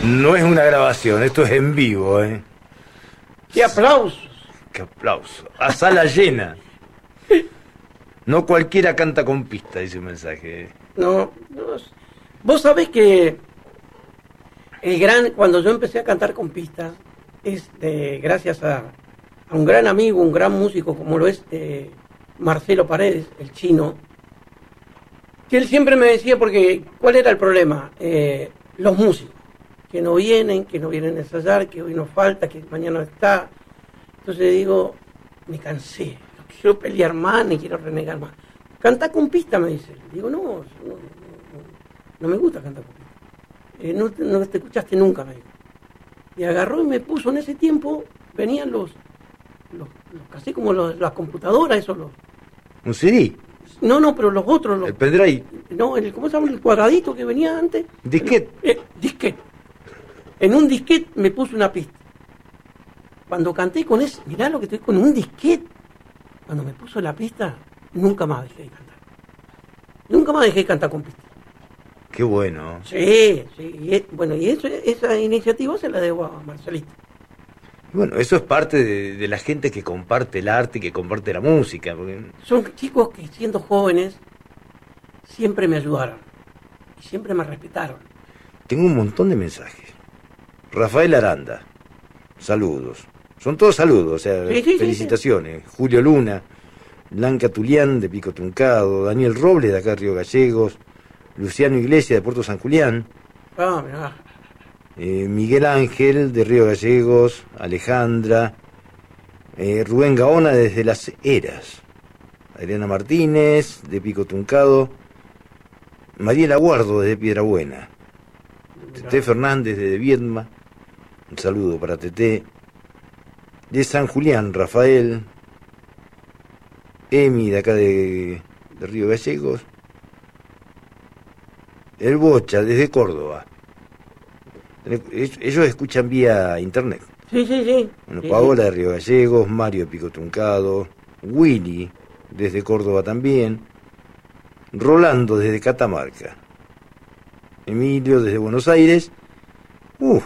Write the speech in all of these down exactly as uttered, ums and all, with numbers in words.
No es una grabación, esto es en vivo, ¿eh? ¡Qué aplausos! ¡Qué aplauso! A sala llena. No cualquiera canta con pista, dice un mensaje. No, no. Vos sabés que el gran, cuando yo empecé a cantar con pistas, es de, gracias a, a un gran amigo, un gran músico como lo es eh, Marcelo Paredes, el chino, que él siempre me decía, porque ¿cuál era el problema? Eh, los músicos, que no vienen, que no vienen a ensayar, que hoy nos falta, que mañana no está. Entonces digo, me cansé, no quiero pelear más, ni quiero renegar más. Canta con pista, me dice. Digo, no, no, no, no me gusta cantar con pista. Eh, no, no te escuchaste nunca, me dijo. Y agarró y me puso en ese tiempo, venían los, los, los casi como los, las computadoras, esos los... ¿Un C D? No, no, pero los otros... Los, ¿el pendrive? No, el, ¿cómo se llama? El cuadradito que venía antes. ¿Disquete? Eh, disquete. En un disquete me puso una pista. Cuando canté con ese, mirá lo que estoy con un disquete. Cuando me puso la pista, nunca más dejé de cantar. Nunca más dejé de cantar con pista. Qué bueno. Sí, sí. Y es, bueno, y eso, esa iniciativa se la debo a Marcelito. Bueno, eso es parte de, de la gente que comparte el arte y que comparte la música. Porque... son chicos que siendo jóvenes siempre me ayudaron. Y siempre me respetaron. Tengo un montón de mensajes. Rafael Aranda, saludos. Son todos saludos, o sea, sí, sí, felicitaciones. Sí, sí. Julio Luna, Blanca Tulián de Pico Truncado, Daniel Robles de acá de Río Gallegos, Luciano Iglesias de Puerto San Julián, ah, mirá. Eh, Miguel Ángel de Río Gallegos, Alejandra, eh, Rubén Gaona desde Las Heras, Adriana Martínez de Pico Truncado, Mariela Guardo desde Piedrabuena, Tete Fernández desde Viedma, un saludo para Tete, de San Julián, Rafael, Emi de acá de, de Río Gallegos, el Bocha desde Córdoba. Ellos escuchan vía internet. Sí, sí, sí. Bueno, sí, Paola sí. de Río Gallegos, Mario de Pico Truncado, Willy desde Córdoba también, Rolando desde Catamarca, Emilio desde Buenos Aires. Uh,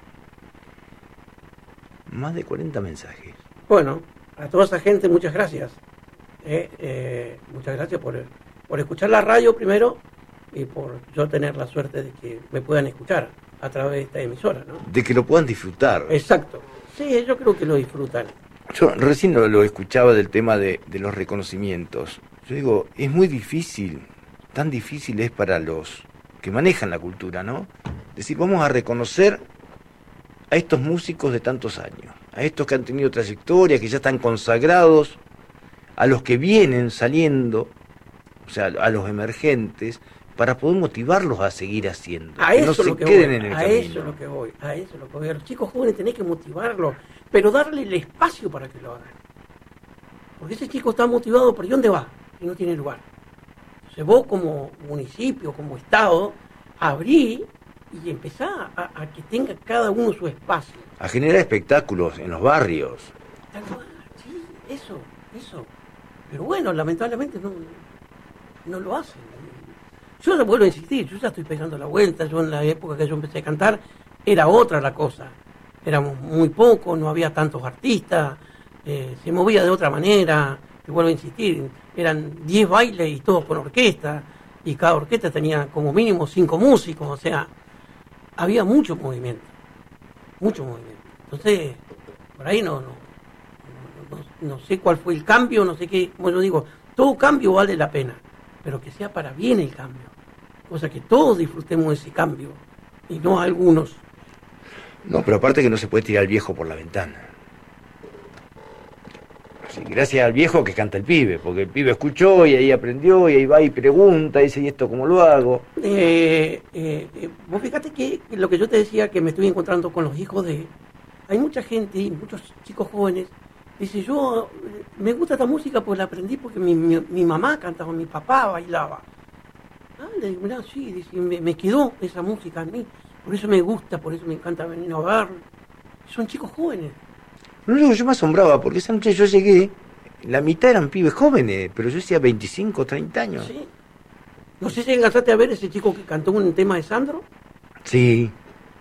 más de cuarenta mensajes. Bueno, a toda esa gente muchas gracias. Eh, eh, muchas gracias por, por escuchar la radio primero y por yo tener la suerte de que me puedan escuchar a través de esta emisora, ¿no? De que lo puedan disfrutar. Exacto. Sí, yo creo que lo disfrutan. Yo recién lo, lo escuchaba del tema de, de los reconocimientos. Yo digo, es muy difícil, tan difícil es para los que manejan la cultura, ¿no? Decir, vamos a reconocer a estos músicos de tantos años, a estos que han tenido trayectoria, que ya están consagrados, a los que vienen saliendo, o sea, a los emergentes, para poder motivarlos a seguir haciendo, a que eso no se lo que queden voy, en el a camino. eso es lo que voy, a eso es lo que voy. A los chicos jóvenes tenés que motivarlos, pero darle el espacio para que lo hagan. Porque ese chico está motivado, ¿por dónde va? Y no tiene lugar. Entonces vos como municipio, como estado, abrí y empezá a, a que tenga cada uno su espacio. A generar espectáculos en los barrios. Tal cual, sí, eso, eso. Pero bueno, lamentablemente no, no lo hacen. Yo le vuelvo a insistir, yo ya estoy pegando la vuelta. Yo en la época que yo empecé a cantar era otra la cosa. Éramos muy pocos, no había tantos artistas, eh, se movía de otra manera. Te vuelvo a insistir, eran diez bailes y todos con orquesta, y cada orquesta tenía como mínimo cinco músicos, o sea, había mucho movimiento, mucho movimiento. Entonces, por ahí no, no, no, no sé cuál fue el cambio, no sé qué, como yo digo, todo cambio vale la pena, pero que sea para bien el cambio, o sea, que todos disfrutemos de ese cambio, y no algunos. No, pero aparte que no se puede tirar al viejo por la ventana. Sí, gracias al viejo que canta el pibe, porque el pibe escuchó y ahí aprendió y ahí va y pregunta, y dice, ¿y esto cómo lo hago? Eh, eh, eh, vos fíjate que lo que yo te decía, que me estoy encontrando con los hijos de... Hay mucha gente, y muchos chicos jóvenes, dice, yo eh, me gusta esta música porque la aprendí porque mi, mi, mi mamá cantaba, mi papá bailaba. Ah, le digo, mirá, sí, dice, me, me quedó esa música a mí, por eso me gusta, por eso me encanta venir a ver. Son chicos jóvenes. Lo único que yo me asombraba, porque esa noche yo llegué, la mitad eran pibes jóvenes, pero yo decía veinticinco, treinta años. Sí. No sé si alcanzaste a ver ese chico que cantó un tema de Sandro. Sí.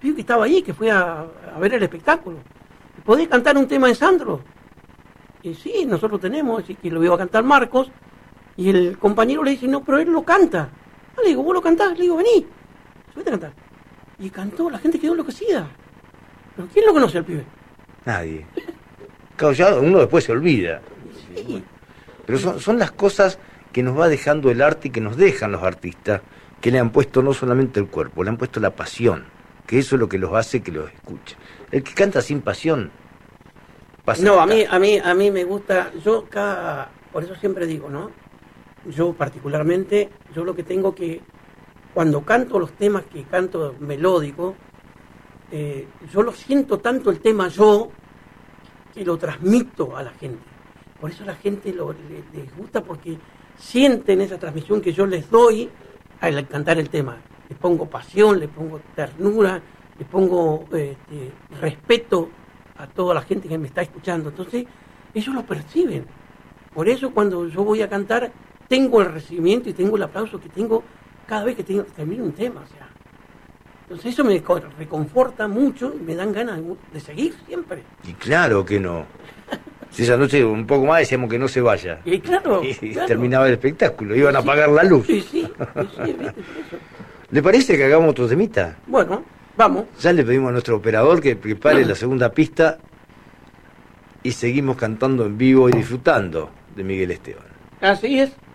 pibe que estaba ahí, que fue a, a ver el espectáculo. ¿Podés cantar un tema de Sandro? Y sí, nosotros tenemos, así que lo iba a cantar Marcos, y el compañero le dice, no, pero él lo canta. Ah, le digo, ¿vos lo cantás? Le digo, vení, subete a cantar. Y cantó, la gente quedó enloquecida. ¿Pero quién lo conoce al pibe? Nadie. Claro, ya uno después se olvida. Sí. Pero son, son las cosas que nos va dejando el arte y que nos dejan los artistas, que le han puesto no solamente el cuerpo, le han puesto la pasión, que eso es lo que los hace que los escuchen. El que canta sin pasión pasa. No, a mí, a mí, a mí me gusta, yo cada, por eso siempre digo, ¿no? Yo particularmente, yo lo que tengo que, cuando canto los temas que canto melódico, eh, yo lo siento tanto el tema yo, que lo transmito a la gente. Por eso a la gente lo, le, les gusta, porque sienten esa transmisión que yo les doy al cantar el tema. Les pongo pasión, les pongo ternura, les pongo este, respeto a toda la gente que me está escuchando. Entonces, ellos lo perciben. Por eso cuando yo voy a cantar, tengo el recibimiento y tengo el aplauso que tengo cada vez que tengo, termino un tema. O sea. Entonces eso me reconforta mucho y me dan ganas de, de seguir siempre. Y claro que no. Si esa noche un poco más decíamos que no se vaya. Y claro, y claro. Terminaba el espectáculo, iban sí, a apagar la luz. Sí, sí, sí, sí, viste, eso. ¿Le parece que hagamos otro temita? Bueno, vamos. Ya le pedimos a nuestro operador que prepare la segunda pista y seguimos cantando en vivo y disfrutando de Miguel Esteban. Así es.